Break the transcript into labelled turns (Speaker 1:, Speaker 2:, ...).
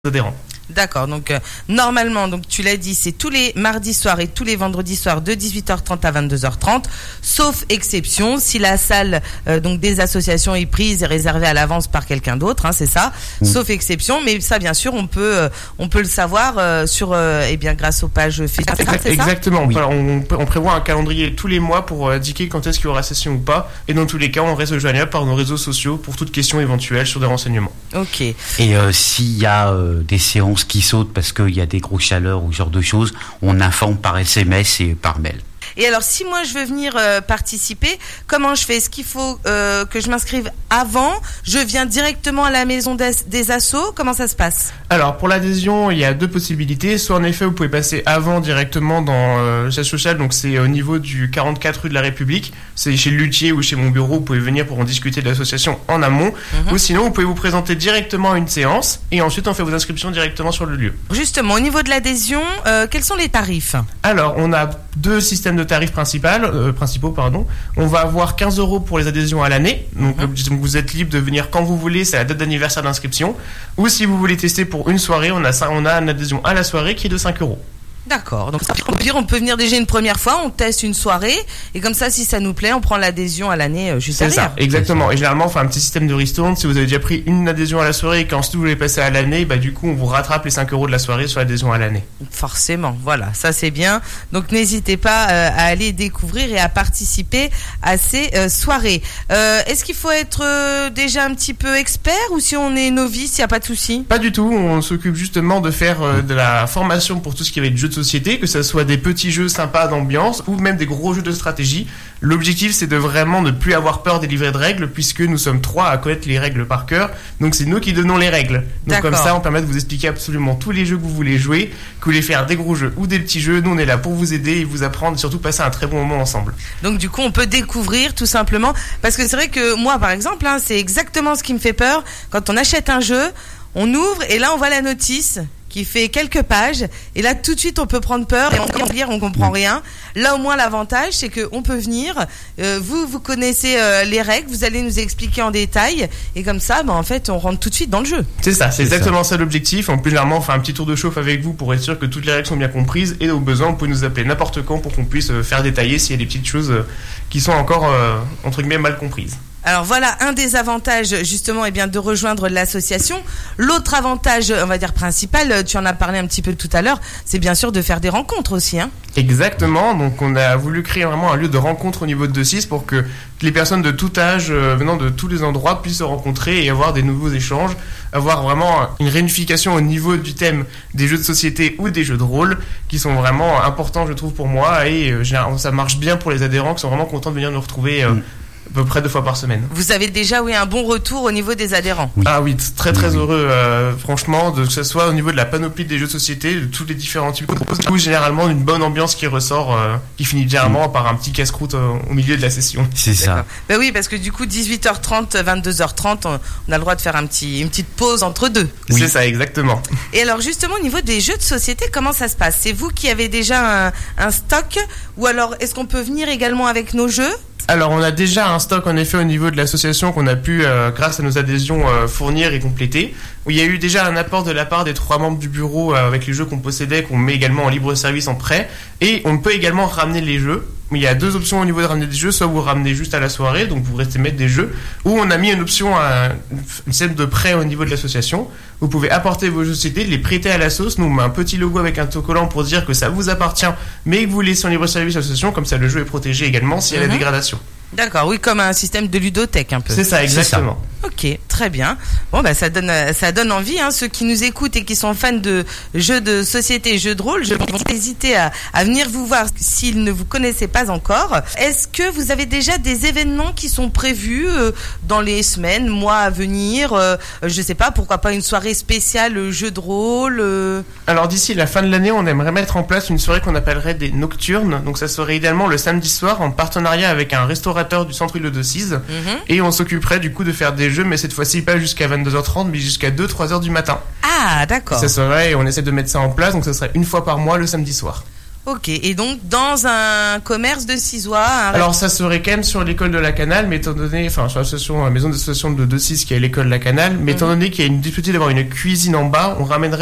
Speaker 1: adhérents.
Speaker 2: D'accord, donc normalement, donc tu l'as dit, c'est tous les mardis soirs et tous les vendredis soirs de 18h30 à 22h30, sauf exception si la salle donc des associations est prise et réservée à l'avance par quelqu'un d'autre, c'est ça. Sauf exception, mais ça bien sûr on peut le savoir sur grâce aux pages Facebook.
Speaker 1: Exactement.
Speaker 2: Oui.
Speaker 1: On prévoit un calendrier tous les mois pour indiquer quand est-ce qu'il y aura session ou pas, et dans tous les cas on reste joignable par nos réseaux sociaux pour toute question éventuelle sur des renseignements.
Speaker 2: Ok.
Speaker 3: Et s'il y a des séances qui sautent parce qu'il y a des grosses chaleurs ou ce genre de choses, on informe par SMS et par mail.
Speaker 2: Et alors, si moi je veux venir participer, comment je fais ? Est-ce qu'il faut que je m'inscrive avant ? Je viens directement à la maison des assos ? Comment ça se passe ?
Speaker 1: Alors, pour l'adhésion, il y a deux possibilités. Soit en effet, vous pouvez passer avant directement dans le siège social, donc c'est au niveau du 44 rue de la République. C'est chez Luthier ou chez mon bureau, vous pouvez venir pour en discuter de l'association en amont. Ou sinon, vous pouvez vous présenter directement à une séance et ensuite on fait vos inscriptions directement sur le lieu.
Speaker 2: Justement, au niveau de l'adhésion, quels sont les tarifs ?
Speaker 1: Alors, on a deux systèmes de tarifs principaux. On va avoir 15 € pour les adhésions à l'année. Donc, vous êtes libre de venir quand vous voulez, c'est la date d'anniversaire d'inscription. Ou si vous voulez tester pour une soirée, on a une adhésion à la soirée qui est de 5 €.
Speaker 2: D'accord, donc on peut venir déjà une première fois, on teste une soirée, et comme ça, si ça nous plaît, on prend l'adhésion à l'année juste derrière.
Speaker 1: C'est ça, exactement. Et généralement, on fait un petit système de ristourne. Si vous avez déjà pris une adhésion à la soirée et qu'ensuite vous voulez passer à l'année, du coup, on vous rattrape les 5 € de la soirée sur l'adhésion à l'année.
Speaker 2: Forcément, voilà, ça c'est bien. Donc n'hésitez pas à aller découvrir et à participer à ces soirées. Est-ce qu'il faut être déjà un petit peu expert, ou si on est novice, il n'y a pas de souci ?
Speaker 1: Pas du tout, on s'occupe justement de faire de la formation pour tout ce qui va être jeux de société, que ce soit des petits jeux sympas d'ambiance ou même des gros jeux de stratégie. L'objectif, c'est de vraiment ne plus avoir peur des livrets de règles, puisque nous sommes 3 à connaître les règles par cœur, donc c'est nous qui donnons les règles. Donc
Speaker 2: D'accord.
Speaker 1: Comme ça, on permet de vous expliquer absolument tous les jeux que vous voulez jouer, que vous voulez faire des gros jeux ou des petits jeux. Nous, on est là pour vous aider et vous apprendre, et surtout passer un très bon moment ensemble.
Speaker 2: Donc du coup, on peut découvrir tout simplement, parce que c'est vrai que moi, par exemple, c'est exactement ce qui me fait peur. Quand on achète un jeu, on ouvre et là, on voit la notice qui fait quelques pages, et là tout de suite on peut prendre peur et on comprend rien. Là au moins l'avantage c'est que on peut venir, vous connaissez les règles, vous allez nous expliquer en détail, et comme ça en fait on rentre tout de suite dans le jeu.
Speaker 1: C'est ça, c'est exactement ça l'objectif. En plus, généralement on fait un petit tour de chauffe avec vous pour être sûr que toutes les règles sont bien comprises, et au besoin vous pouvez nous appeler n'importe quand pour qu'on puisse faire détailler s'il y a des petites choses qui sont encore entre guillemets mal comprises.
Speaker 2: Alors voilà un des avantages justement de rejoindre l'association. L'autre avantage, on va dire principal, tu en as parlé un petit peu tout à l'heure, c'est bien sûr de faire des rencontres aussi.
Speaker 1: Exactement, donc on a voulu créer vraiment un lieu de rencontre au niveau de Decize pour que les personnes de tout âge, venant de tous les endroits, puissent se rencontrer et avoir des nouveaux échanges, avoir vraiment une réunification au niveau du thème des jeux de société ou des jeux de rôle, qui sont vraiment importants je trouve pour moi, et ça marche bien pour les adhérents qui sont vraiment contents de venir nous retrouver à peu près 2 fois par semaine.
Speaker 2: Vous avez déjà un bon retour au niveau des adhérents ?
Speaker 3: Oui.
Speaker 1: Ah oui, très très heureux, franchement, que ce soit au niveau de la panoplie des jeux de société, de tous les différents types, ou généralement une bonne ambiance qui ressort, qui finit généralement par un petit casse-croûte au milieu de la session.
Speaker 3: C'est ça.
Speaker 2: Oui, parce que du coup 18h30, 22h30, on a le droit de faire une petite pause entre deux.
Speaker 1: Oui. C'est ça, exactement.
Speaker 2: Et alors justement au niveau des jeux de société, comment ça se passe ? C'est vous qui avez déjà un stock, ou alors est-ce qu'on peut venir également avec nos jeux ?
Speaker 1: Alors on a déjà un stock en effet au niveau de l'association qu'on a pu, grâce à nos adhésions, fournir et compléter. Il y a eu déjà un apport de la part des 3 membres du bureau avec les jeux qu'on possédait, qu'on met également en libre service en prêt, et on peut également ramener les jeux. Il y a 2 options au niveau de ramener des jeux, soit vous ramenez juste à la soirée, donc vous restez mettre des jeux, ou on a mis une option, une scène de prêt au niveau de l'association. Vous pouvez apporter vos jeux de société, les prêter à la sauce. Nous on met un petit logo avec un autocollant pour dire que ça vous appartient, mais que vous laissez en libre service à l'association, comme ça le jeu est protégé également s'il y a la dégradation.
Speaker 2: D'accord, oui, comme un système de ludothèque un peu.
Speaker 1: C'est ça, exactement.
Speaker 2: Ok, très bien. Bon, ça donne envie, ceux qui nous écoutent et qui sont fans de jeux de société et jeux de rôle, je vais pas hésiter à venir vous voir s'ils ne vous connaissaient pas encore. Est-ce que vous avez déjà des événements qui sont prévus dans les semaines, mois à venir, je sais pas, pourquoi pas une soirée spéciale jeux de rôle
Speaker 1: Alors d'ici la fin de l'année, on aimerait mettre en place une soirée qu'on appellerait des nocturnes. Donc ça serait idéalement le samedi soir en partenariat avec un restaurateur du centre-ville de Decize, et on s'occuperait du coup de faire des jeux, mais cette fois-ci pas jusqu'à 22h30 mais jusqu'à 2-3h du matin.
Speaker 2: Ah d'accord.
Speaker 1: Ça serait, on essaie de mettre ça en place, donc ça serait une fois par mois le samedi soir.
Speaker 2: Ok, et donc dans un commerce de Cizois.
Speaker 1: Alors ça serait quand même sur l'école de la Canale, mais étant donné, enfin sur l'association, la maison d'association de 2-6 qui est l'école de la Canale, mais étant donné qu'il y a une difficulté d'avoir une cuisine en bas, on ramènerait